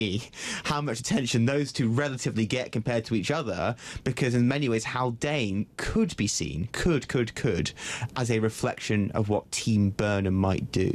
how much attention those two relatively get compared to each other, because in many ways Haldane could be seen, could, as a reflection of what Team Burnham might do.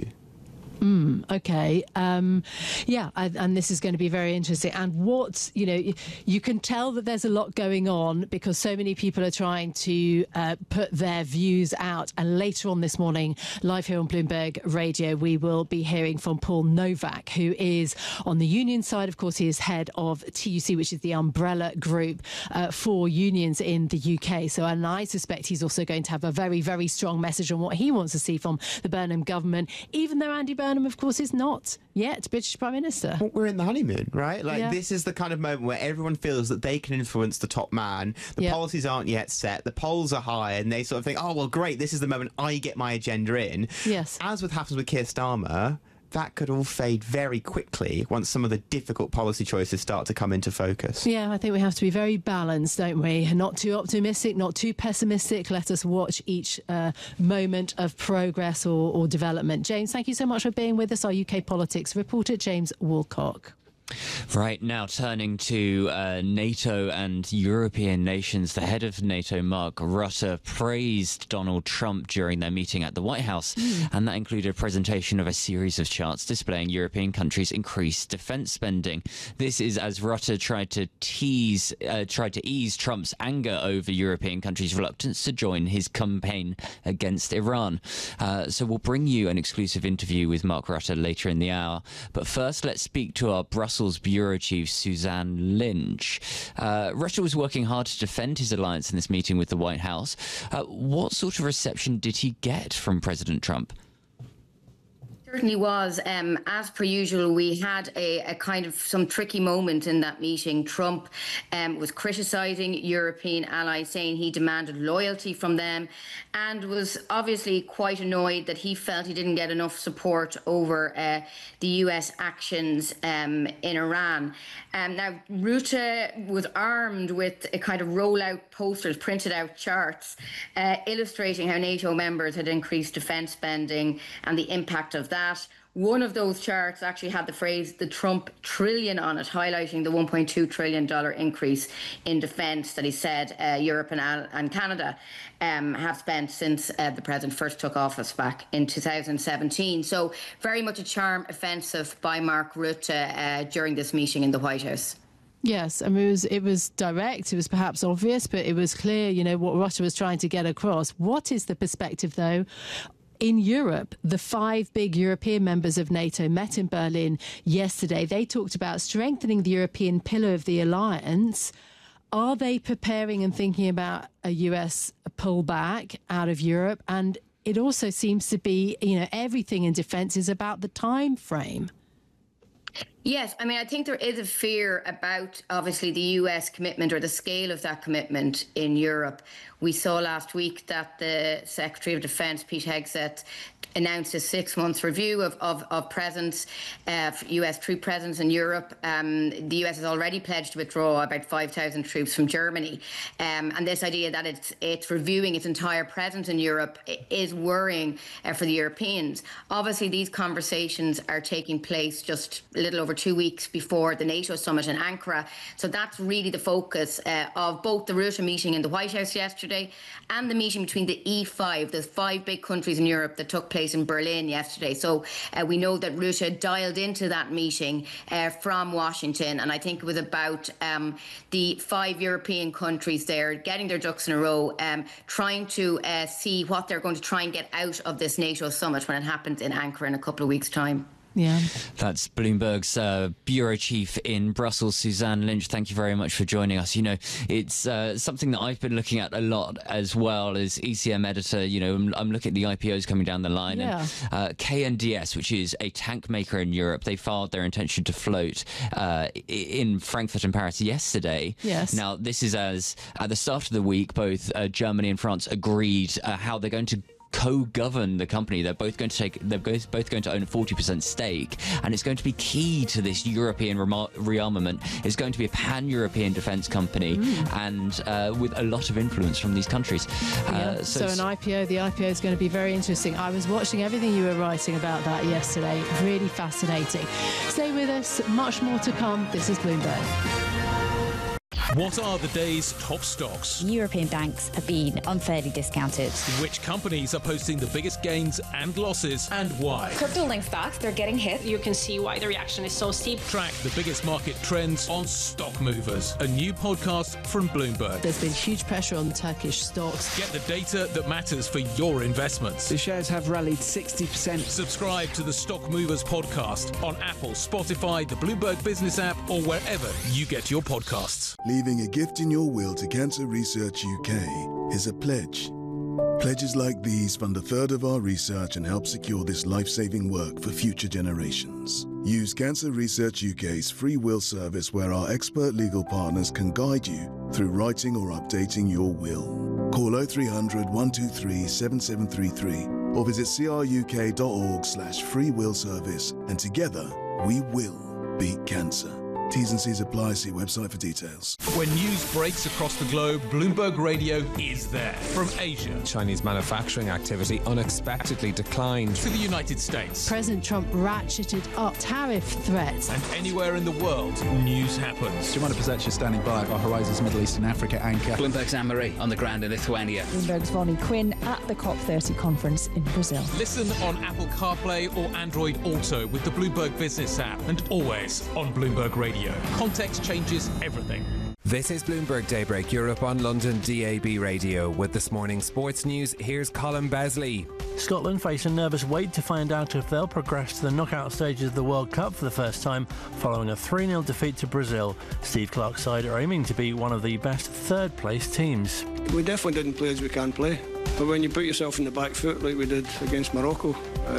Okay. And this is going to be very interesting. And you can tell that there's a lot going on because so many people are trying to put their views out. And later on this morning, live here on Bloomberg Radio, we will be hearing from Paul Novak, who is on the union side. Of course, he is head of TUC, which is the umbrella group for unions in the UK. And I suspect he's also going to have a very, very strong message on what he wants to see from the Burnham government, even though Andy Burnham, of course, is not yet British Prime Minister. Well, we're in the honeymoon, right? This is the kind of moment where everyone feels that they can influence the top man. The policies aren't yet set. The polls are high, and they sort of think, oh, well, great, this is the moment I get my agenda in. Yes. As happens with Keir Starmer, that could all fade very quickly once some of the difficult policy choices start to come into focus. Yeah, I think we have to be very balanced, don't we? Not too optimistic, not too pessimistic. Let us watch each moment of progress or development. James, thank you so much for being with us. Our UK politics reporter, James Woolcock. Right, now turning to NATO and European nations. The head of NATO, Mark Rutte, praised Donald Trump during their meeting at the White House, and that included a presentation of a series of charts displaying European countries' increased defence spending. This is as Rutte tried to ease Trump's anger over European countries' reluctance to join his campaign against Iran. So we'll bring you an exclusive interview with Mark Rutte later in the hour. But first, let's speak to our Brussels bureau chief Suzanne Lynch. Rutte was working hard to defend his alliance in this meeting with the White House. What sort of reception did he get from President Trump? Certainly was. As per usual, we had a kind of some tricky moment in that meeting. Trump was criticising European allies, saying he demanded loyalty from them, and was obviously quite annoyed that he felt he didn't get enough support over the US actions in Iran. Now, Rutte was armed with a kind of rollout posters, printed out charts, illustrating how NATO members had increased defence spending and the impact of that. One of those charts actually had the phrase "the Trump trillion" on it, highlighting the $1.2 trillion increase in defence that he said Europe and Canada have spent since the president first took office back in 2017. So very much a charm offensive by Mark Rutte during this meeting in the White House. Yes, I mean, it was direct, it was perhaps obvious, but it was clear, what Rutte was trying to get across. What is the perspective, though? In Europe, the 5 big European members of NATO met in Berlin yesterday. They talked about strengthening the European pillar of the alliance. Are they preparing and thinking about a US pullback out of Europe? And it also seems to be, everything in defence is about the time frame. Yes, I mean, I think there is a fear about, obviously, the US commitment or the scale of that commitment in Europe. We saw last week that the Secretary of Defence, Pete Hegseth, announced a 6-month review of presence, US troop presence in Europe. The US has already pledged to withdraw about 5,000 troops from Germany. And this idea that it's reviewing its entire presence in Europe is worrying for the Europeans. Obviously, these conversations are taking place just a little over 2 weeks before the NATO summit in Ankara. So that's really the focus of both the Rutte meeting in the White House yesterday and the meeting between the E5, the 5 big countries in Europe that took place in Berlin yesterday. So we know that Rutte dialed into that meeting from Washington, and I think it was about the 5 European countries there getting their ducks in a row, trying to see what they're going to try and get out of this NATO summit when it happens in Ankara in a couple of weeks' time. Yeah. That's Bloomberg's bureau chief in Brussels, Suzanne Lynch. Thank you very much for joining us. It's something that I've been looking at a lot as well as ECM editor. I'm looking at the IPOs coming down the line. Yeah. And KNDS, which is a tank maker in Europe, they filed their intention to float in Frankfurt and Paris yesterday. Yes. Now, this is as at the start of the week, both Germany and France agreed how they're going to co-govern the company. They're both going to own a 40% stake, and it's going to be key to this European rearmament. It's going to be a pan-European defence company, and with a lot of influence from these countries. So an IPO, the IPO is going to be very interesting. I was watching everything you were writing about that yesterday. Really fascinating. Stay with us. Much more to come. This is Bloomberg. What are the day's top stocks? European banks have been unfairly discounted. Which companies are posting the biggest gains and losses, and why? Crypto-linked stocks, they're getting hit. You can see why the reaction is so steep. Track the biggest market trends on Stock Movers, a new podcast from Bloomberg. There's been huge pressure on Turkish stocks. Get the data that matters for your investments. The shares have rallied 60%. Subscribe to the Stock Movers podcast on Apple, Spotify, the Bloomberg Business app, or wherever you get your podcasts. Leaving a gift in your will to Cancer Research UK is a pledge. Pledges like these fund a third of our research and help secure this life-saving work for future generations. Use Cancer Research UK's free will service, where our expert legal partners can guide you through writing or updating your will. Call 0300 123 7733 or visit cruk.org/free will service, and together we will beat cancer. T's and C's apply. See website for details. When news breaks across the globe, Bloomberg Radio is there. From Asia, Chinese manufacturing activity unexpectedly declined, to the United States, President Trump ratcheted up tariff threats. and anywhere in the world, news happens. Jemima Pezec is standing by our Horizons Middle East and Africa anchor. Bloomberg's Anne-Marie on the ground in Lithuania. Bloomberg's Vonnie Quinn at the COP30 conference in Brazil. Listen on Apple CarPlay or Android Auto with the Bloomberg Business app, and always on Bloomberg Radio. Context changes everything. This is Bloomberg Daybreak Europe on London DAB Radio. With this morning's sports news, here's Colin Besley. Scotland face a nervous wait to find out if they'll progress to the knockout stages of the World Cup for the first time following a 3-0 defeat to Brazil. Steve Clarke's side are aiming to be one of the best third-place teams. We definitely didn't play as we can play. But when you put yourself in the back foot like we did against Morocco,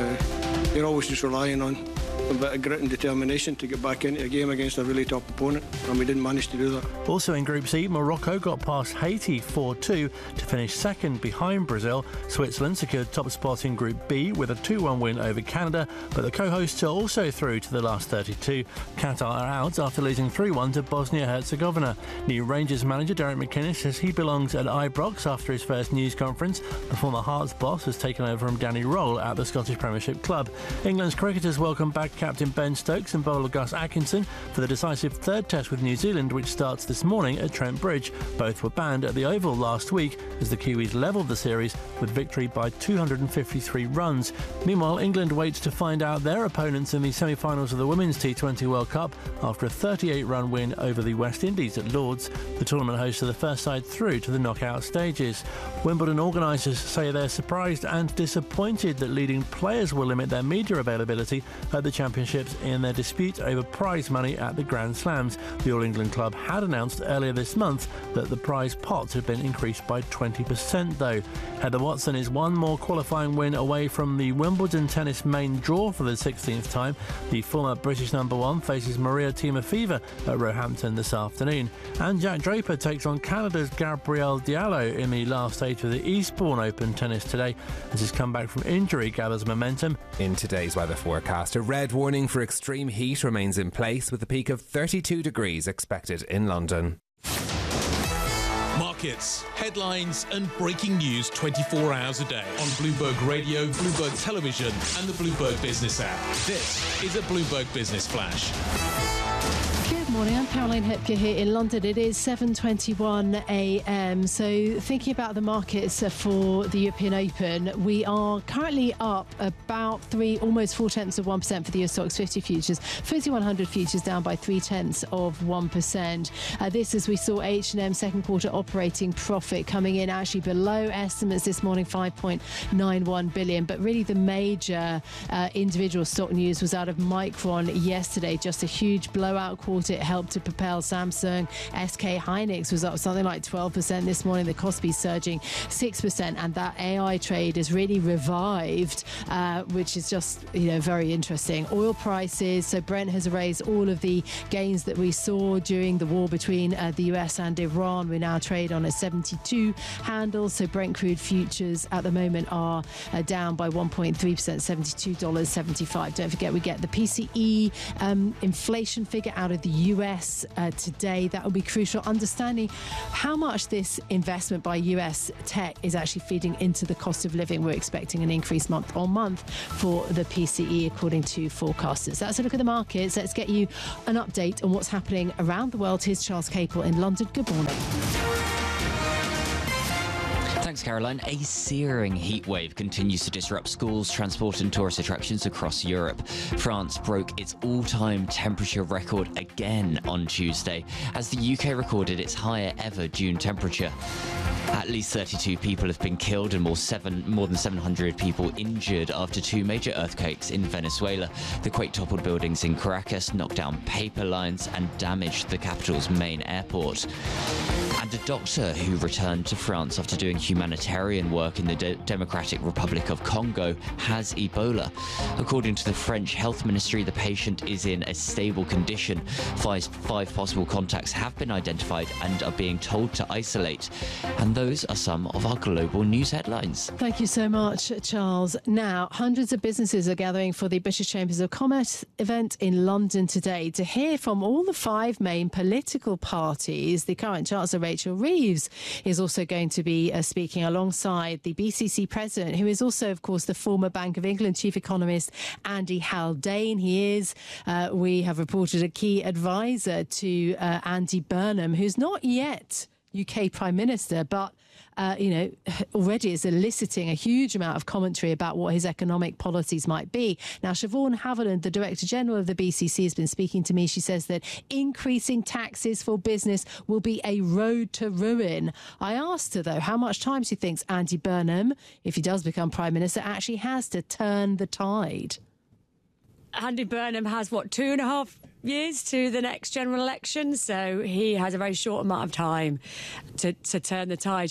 you're always just relying on a bit of grit and determination to get back into a game against a really top opponent, and we didn't manage to do that. Also in Group C, Morocco got past Haiti 4-2 to finish second behind Brazil. Switzerland secured top spot in Group B with a 2-1 win over Canada, but the co-hosts are also through to the last 32. Qatar are out after losing 3-1 to Bosnia-Herzegovina. New Rangers manager Derek McInnes says he belongs at Ibrox after his first news conference. The former Hearts boss has taken over from Danny Roll at the Scottish Premiership club. England's cricketers welcome back captain Ben Stokes and bowler Gus Atkinson for the decisive third test with New Zealand, which starts this morning at Trent Bridge. Both were banned at the Oval last week as the Kiwis levelled the series with victory by 253 runs. Meanwhile, England waits to find out their opponents in the semi-finals of the Women's T20 World Cup after a 38-run win over the West Indies at Lord's. The tournament hosts are the first side through to the knockout stages. Wimbledon organisers say they're surprised and disappointed that leading players will limit their media availability at the championships in their dispute over prize money at the Grand Slams. The All England club had announced earlier this month that the prize pot had been increased by 20% though. Heather Watson is one more qualifying win away from the Wimbledon tennis main draw for the 16th time. The former British number one faces Maria Timofeeva at Roehampton this afternoon. And Jack Draper takes on Canada's Gabrielle Diallo in the last stage of the Eastbourne Open tennis today as his comeback from injury gathers momentum. In today's weather forecast, a red warning for extreme heat remains in place with a peak of 32 degrees expected in London. Markets, headlines and breaking news 24 hours a day on Bloomberg Radio, Bloomberg Television and the Bloomberg Business app. This is a Bloomberg Business Flash. Good morning, I'm Caroline Hepker here in London. It is 7:21 a.m. So thinking about the markets for the European Open, we are currently up about almost 0.4% for the US Stocks 50 futures. FTSE 100 futures down by 0.3%. This as we saw H&M second quarter operating profit coming in actually below estimates this morning, 5.91 billion. But really the major individual stock news was out of Micron yesterday. Just a huge blowout quarter. It helped to propel Samsung. SK Hynix was up something like 12% this morning. The Kospi surging 6%, and that AI trade is really revived, which is just very interesting. Oil prices, so Brent has erased all of the gains that we saw during the war between the US and Iran. We now trade on a 72 handle, so Brent crude futures at the moment are down by 1.3%, $72.75. Don't forget, we get the PCE inflation figure out of the US today. That will be crucial, understanding how much this investment by US tech is actually feeding into the cost of living. We're expecting an increase month on month for the PCE, according to forecasters. That's a look at the markets. Let's get you an update on what's happening around the world. Here's Charles Capel in London. Good morning. Thanks, Caroline. A searing heat wave continues to disrupt schools, transport and tourist attractions across Europe. France broke its all-time temperature record again on Tuesday, as the UK recorded its higher ever June temperature. At least 32 people have been killed and more than 700 people injured after two major earthquakes in Venezuela. The quake toppled buildings in Caracas, knocked down paper lines and damaged the capital's main airport. And a doctor who returned to France after doing humanitarian work in the Democratic Republic of Congo has Ebola. According to the French Health Ministry, the patient is in a stable condition. Five possible contacts have been identified and are being told to isolate. And those are some of our global news headlines. Thank you so much, Charles. Now, hundreds of businesses are gathering for the British Chambers of Commerce event in London today to hear from all the five main political parties. The current Chancellor, Rachel Reeves, is also going to be speaking alongside the BCC president, who is also, of course, the former Bank of England chief economist, Andy Haldane. He is, we have reported, a key advisor to Andy Burnham, who's not yet UK Prime Minister, but already is eliciting a huge amount of commentary about what his economic policies might be. Now, Siobhan Haviland, the Director General of the BCC, has been speaking to me. She says that increasing taxes for business will be a road to ruin. I asked her, though, how much time she thinks Andy Burnham, if he does become Prime Minister, actually has to turn the tide. Andy Burnham has, 2.5 years to the next general election, so he has a very short amount of time to turn the tide.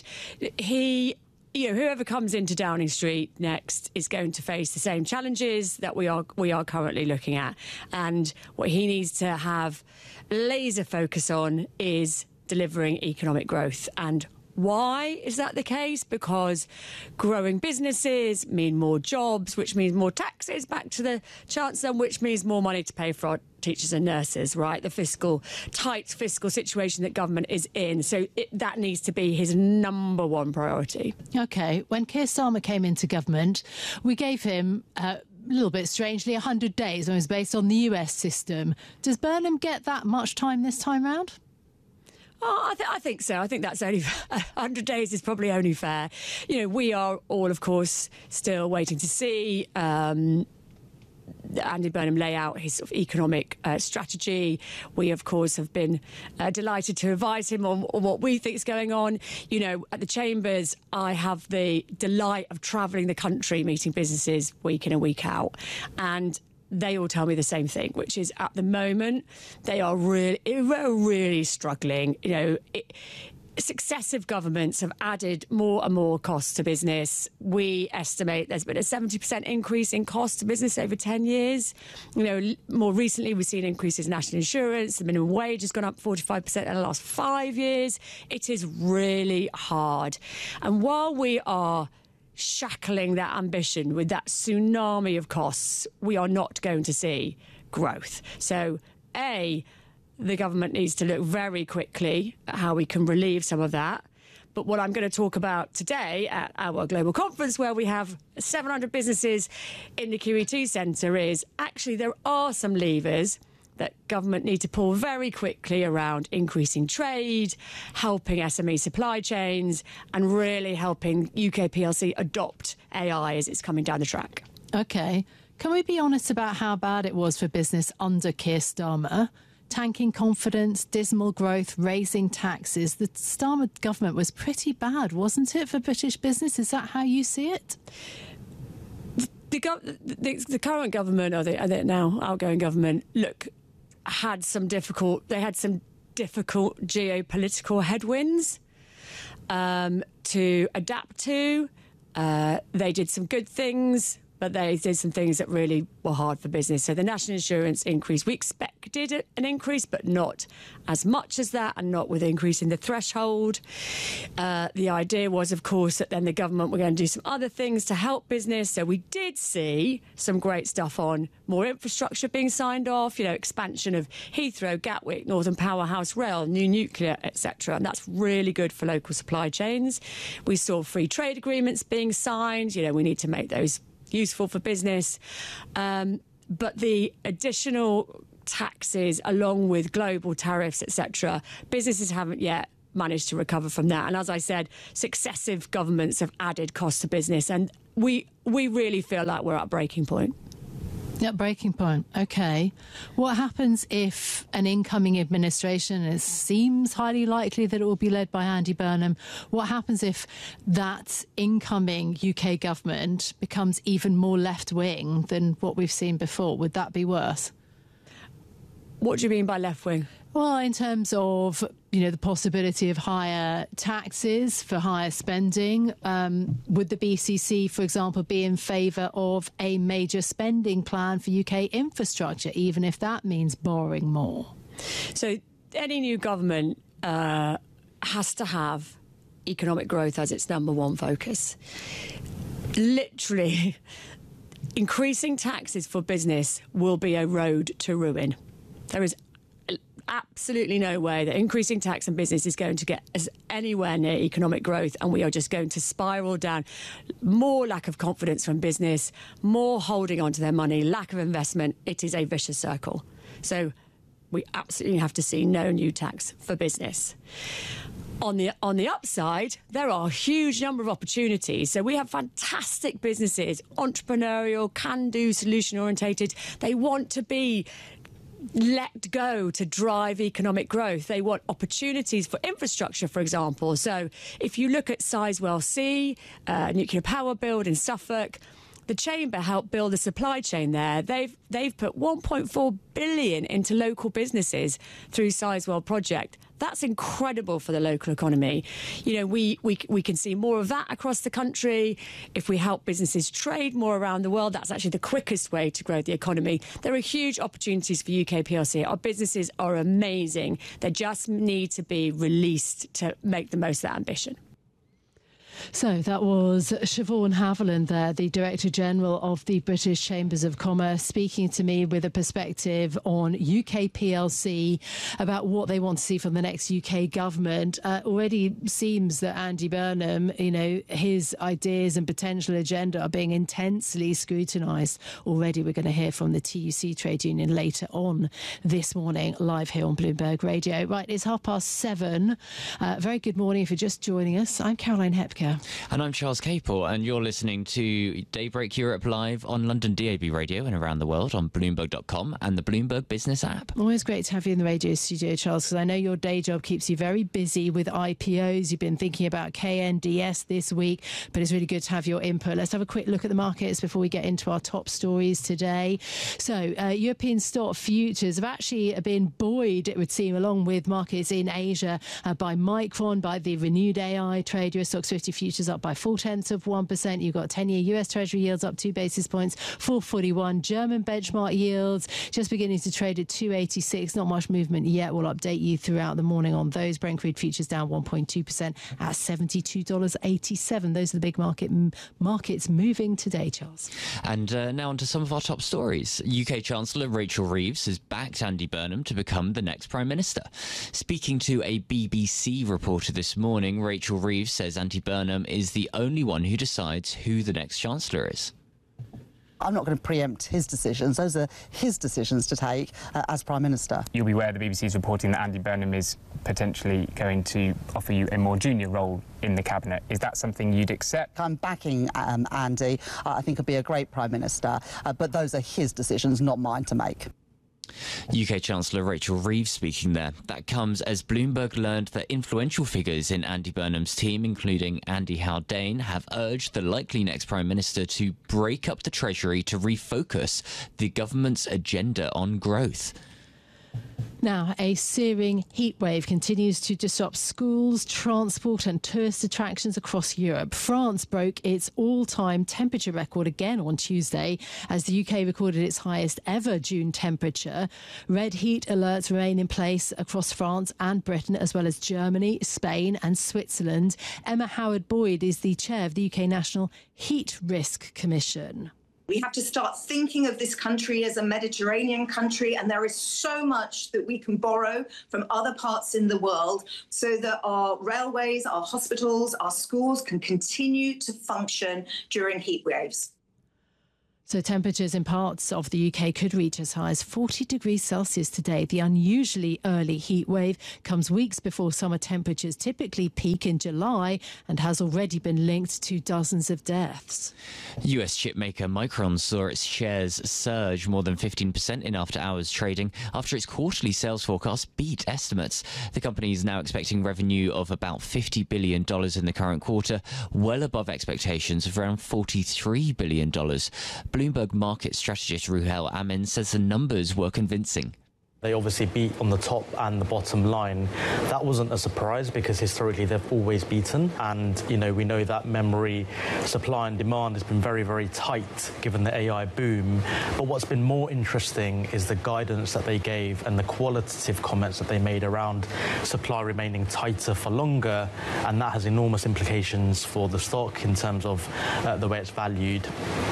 Whoever comes into Downing Street next is going to face the same challenges that we are currently looking at, and what he needs to have laser focus on is delivering economic growth. And why is that the case? Because growing businesses mean more jobs, which means more taxes back to the Chancellor, which means more money to pay for our teachers and nurses, right? The tight fiscal situation that government is in. So that needs to be his number one priority. OK, when Keir Starmer came into government, we gave him a little bit strangely 100 days, and it was based on the US system. Does Burnham get that much time this time round? Oh, I think so. I think that's only 100 days is probably only fair. We are all, of course, still waiting to see Andy Burnham lay out his sort of economic strategy. We, of course, have been delighted to advise him on what we think is going on. At the Chambers, I have the delight of travelling the country, meeting businesses week in and week out. And they all tell me the same thing, which is at the moment they are really struggling. Successive governments have added more and more costs to business. We estimate there's been a 70% increase in costs to business over 10 years. More recently, we've seen increases in national insurance. The minimum wage has gone up 45% in the last 5 years. It is really hard. And while we are shackling that ambition with that tsunami of costs, we are not going to see growth. So, the government needs to look very quickly at how we can relieve some of that. But what I'm going to talk about today at our global conference, where we have 700 businesses in the QET Centre, is actually there are some levers that government need to pull very quickly around increasing trade, helping SME supply chains, and really helping UK PLC adopt AI as it's coming down the track. OK. Can we be honest about how bad it was for business under Keir Starmer? Tanking confidence, dismal growth, raising taxes. The Starmer government was pretty bad, wasn't it, for British business? Is that how you see it? The current government, or the now outgoing government, look, had some difficult geopolitical headwinds to adapt to. They did some good things, but they did some things that really were hard for business. So the national insurance increase, we expected an increase, but not as much as that, and not with increasing the threshold. The idea was, of course, that then the government were going to do some other things to help business. So we did see some great stuff on more infrastructure being signed off, expansion of Heathrow, Gatwick, Northern Powerhouse Rail, new nuclear, etc. And that's really good for local supply chains. We saw free trade agreements being signed. We need to make those useful for business. But the additional taxes, along with global tariffs, etc., businesses haven't yet managed to recover from that. And as I said, successive governments have added costs to business. And we really feel like we're at breaking point. Yeah, breaking point. OK. What happens if an incoming administration, it seems highly likely that it will be led by Andy Burnham, what happens if that incoming UK government becomes even more left-wing than what we've seen before? Would that be worse? What do you mean by left-wing? Well, in terms of, the possibility of higher taxes for higher spending, would the BCC, for example, be in favour of a major spending plan for UK infrastructure, even if that means borrowing more? So any new government has to have economic growth as its number one focus. Literally, increasing taxes for business will be a road to ruin. There is absolutely no way that increasing tax on business is going to get us anywhere near economic growth, and we are just going to spiral down. More lack of confidence from business, more holding on to their money, lack of investment. It is a vicious circle. So we absolutely have to see no new tax for business. On the upside, there are a huge number of opportunities. So we have fantastic businesses, entrepreneurial, can-do, solution-orientated. They want to be let go to drive economic growth. They want opportunities for infrastructure, for example. So if you look at Sizewell C, nuclear power build in Suffolk, the Chamber helped build a supply chain there. They've put 1.4 billion into local businesses through Sizewell project. That's incredible for the local economy. We can see more of that across the country. If we help businesses trade more around the world, that's actually the quickest way to grow the economy. There are huge opportunities for UK PLC. Our businesses are amazing. They just need to be released to make the most of that ambition. So that was Siobhan Haviland there, the Director General of the British Chambers of Commerce, speaking to me with a perspective on UK PLC about what they want to see from the next UK government. Already seems that Andy Burnham, his ideas and potential agenda are being intensely scrutinised. Already we're going to hear from the TUC trade union later on this morning, live here on Bloomberg Radio. Right, it's 7:30. Very good morning if you're just joining us. I'm Caroline Hepker. And I'm Charles Capel, and you're listening to Daybreak Europe live on London DAB radio and around the world on Bloomberg.com and the Bloomberg Business app. Always great to have you in the radio studio, Charles, because I know your day job keeps you very busy with IPOs. You've been thinking about KNDS this week, but it's really good to have your input. Let's have a quick look at the markets before we get into our top stories today. So, European stock futures have actually been buoyed, it would seem, along with markets in Asia by Micron, by the renewed AI trade. US Stocks 50 futures up by 0.4%. You've got 10-year US Treasury yields up 2 basis points, 4.41. German benchmark yields just beginning to trade at 2.86. Not much movement yet. We'll update you throughout the morning on those. Brent crude futures down 1.2% at $72.87. Those are the big markets moving today, Charles. And now on to some of our top stories. UK Chancellor Rachel Reeves has backed Andy Burnham to become the next Prime Minister. Speaking to a BBC reporter this morning, Rachel Reeves says Andy Burnham is the only one who decides who the next Chancellor is. I'm not going to preempt his decisions. Those are his decisions to take as Prime Minister. You'll be aware the BBC is reporting that Andy Burnham is potentially going to offer you a more junior role in the Cabinet. Is that something you'd accept? I'm backing Andy. I think he'll be a great Prime Minister, but those are his decisions, not mine to make. UK Chancellor Rachel Reeves speaking there. That comes as Bloomberg learned that influential figures in Andy Burnham's team, including Andy Haldane, have urged the likely next Prime Minister to break up the Treasury to refocus the government's agenda on growth. Now, a searing heat wave continues to disrupt schools, transport and tourist attractions across Europe. France broke its all-time temperature record again on Tuesday as the UK recorded its highest ever June temperature. Red heat alerts remain in place across France and Britain, as well as Germany, Spain and Switzerland. Emma Howard-Boyd is the chair of the UK National Heat Risk Commission. We have to start thinking of this country as a Mediterranean country, and there is so much that we can borrow from other parts in the world so that our railways, our hospitals, our schools can continue to function during heat waves. So temperatures in parts of the UK could reach as high as 40 degrees Celsius today. The unusually early heat wave comes weeks before summer temperatures typically peak in July and has already been linked to dozens of deaths. US chipmaker Micron saw its shares surge more than 15% in after-hours trading after its quarterly sales forecast beat estimates. The company is now expecting revenue of about $50 billion in the current quarter, well above expectations of around $43 billion. Bloomberg market strategist Ruhel Amin says the numbers were convincing. They obviously beat on the top and the bottom line. That wasn't a surprise because historically they've always beaten. And, we know that memory supply and demand has been very, very tight given the AI boom. But what's been more interesting is the guidance that they gave and the qualitative comments that they made around supply remaining tighter for longer. And that has enormous implications for the stock in terms of the way it's valued.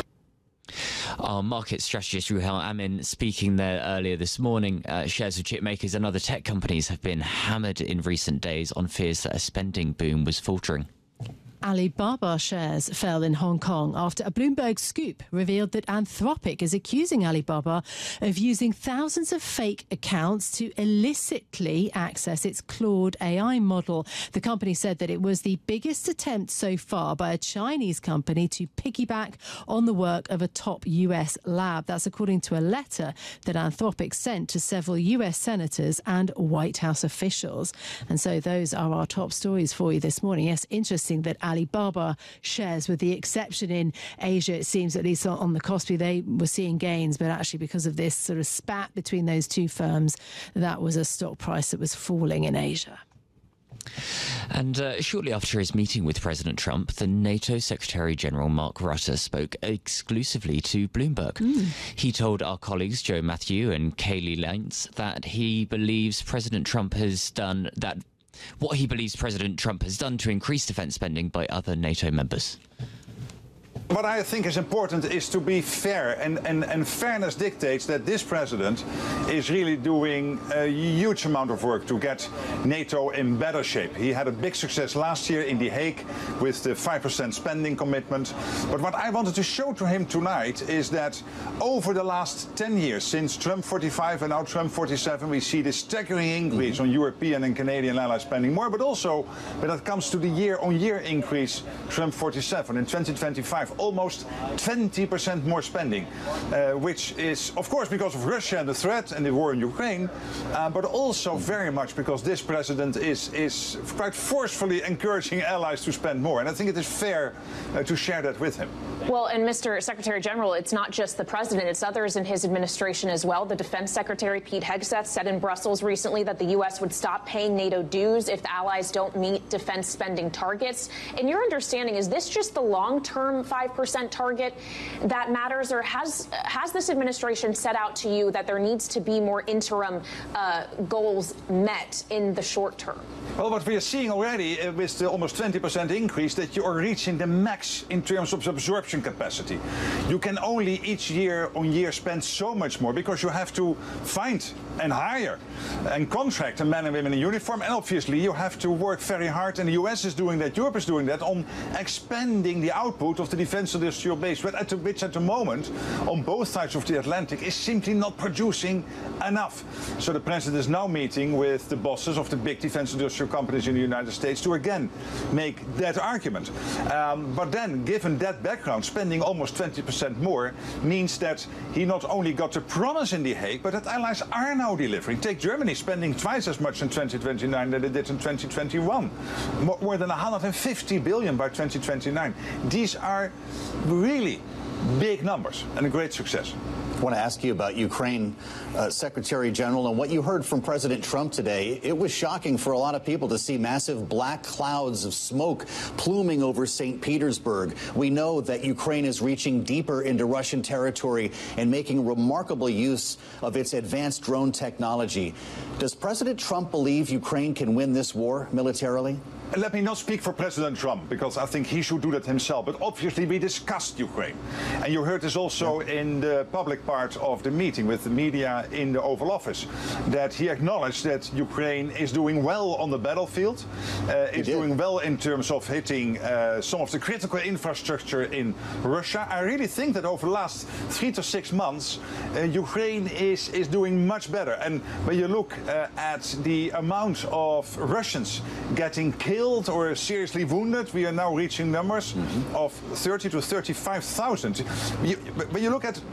Our market strategist Ruhel Amin speaking there earlier this morning. Shares of chip makers and other tech companies have been hammered in recent days on fears that a spending boom was faltering. Alibaba shares fell in Hong Kong after a Bloomberg scoop revealed that Anthropic is accusing Alibaba of using thousands of fake accounts to illicitly access its Claude AI model. The company said that it was the biggest attempt so far by a Chinese company to piggyback on the work of a top US lab. That's according to a letter that Anthropic sent to several US senators and White House officials. And so those are our top stories for you this morning. Yes, interesting that Alibaba shares, with the exception in Asia, it seems, at least on the Kospi, they were seeing gains, but actually because of this sort of spat between those two firms, that was a stock price that was falling in Asia. And shortly after his meeting with President Trump, the NATO Secretary-General Mark Rutte spoke exclusively to Bloomberg. He told our colleagues Joe Matthew and Kayleigh Lentz that he believes President Trump has done that. What he believes President Trump has done to increase defence spending by other NATO members. What I think is important is to be fair, and fairness dictates that this president is really doing a huge amount of work to get NATO in better shape. He had a big success last year in The Hague with the 5% spending commitment. But what I wanted to show to him tonight is that over the last 10 years, since Trump 45 and now Trump 47, we see this staggering increase on European and Canadian allies spending more, but also when it comes to the year-on-year increase, Trump 47 in 2025, almost 20% more spending, which is, of course, because of Russia and the threat and the war in Ukraine, but also very much because this president is quite forcefully encouraging allies to spend more. And I think it is fair to share that with him. Well, and Mr. Secretary General, it's not just the president, it's others in his administration as well. The Defense Secretary Pete Hegseth said in Brussels recently that the U.S. would stop paying NATO dues if the allies don't meet defense spending targets. In your understanding, is this just the long-term 5% target that matters, or has this administration set out to you that there needs to be more interim goals met in the short term? Well, what we are seeing already with the almost 20% increase, that you are reaching the max in terms of absorption capacity. You can only each year on year spend so much more because you have to find and hire and contract the men and women in uniform, and obviously you have to work very hard, and the US is doing that, Europe is doing that, on expanding the output of the defense industrial base, which at the moment on both sides of the Atlantic is simply not producing enough. So the president is now meeting with the bosses of the big defense industrial companies in the United States to again make that argument. But then, given that background, spending almost 20% more means that he not only got the promise in The Hague, but that allies are now delivering. Take Germany, spending twice as much in 2029 than they did in 2021. More than 150 billion by 2029. These are really big numbers and a great success. want to ask you about Ukraine, Secretary General, and what you heard from President Trump today. It was shocking for a lot of people to see massive black clouds of smoke pluming over St. Petersburg. We know that Ukraine is reaching deeper into Russian territory and making remarkable use of its advanced drone technology. Does President Trump believe Ukraine can win this war militarily? Let me not speak for President Trump, because I think he should do that himself. But obviously we discussed Ukraine. And you heard this also in the public part of the meeting with the media in the Oval Office, that he acknowledged that Ukraine is doing well on the battlefield. It's doing well in terms of hitting some of the critical infrastructure in Russia. I really think that over the last 3 to 6 months, Ukraine is doing much better. And when you look at the amount of Russians getting killed or seriously wounded, we are now reaching numbers of 30 to 35,000. When you look at